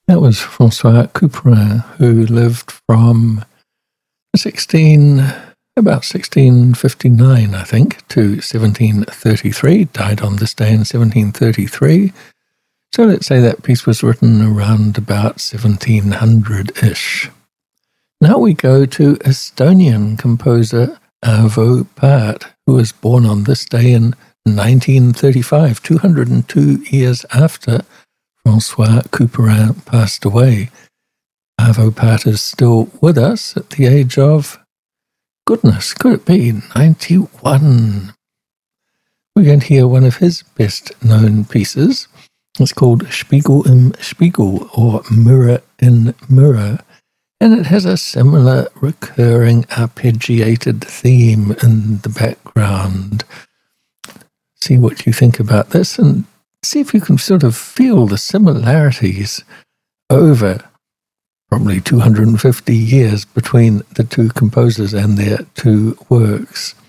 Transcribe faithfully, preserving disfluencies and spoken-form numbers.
That was Francois Couperin, who lived from sixteen, about sixteen fifty-nine, I think, to seventeen thirty-three. Died on this day in seventeen thirty-three. So let's say that piece was written around about seventeen hundred-ish. Now we go to Estonian composer Arvo Pärt, who was born on this day in nineteen thirty-five, two hundred two years after Francois Couperin passed away. Arvo Pärt is still with us at the age of, goodness, could it be ninety-one? We're going to hear one of his best-known pieces. It's called Spiegel im Spiegel, or Mirror in Mirror, and it has a similar recurring arpeggiated theme in the background. See what you think about this, and see if you can sort of feel the similarities over probably two hundred fifty years between the two composers and their two works.